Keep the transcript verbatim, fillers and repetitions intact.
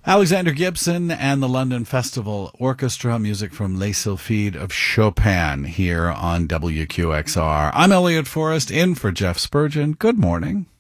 Alexander Gibson and the London Festival Orchestra, music from Les Sylphides of Chopin here on W Q X R. I'm Elliot Forrest, in for Jeff Spurgeon. Good morning.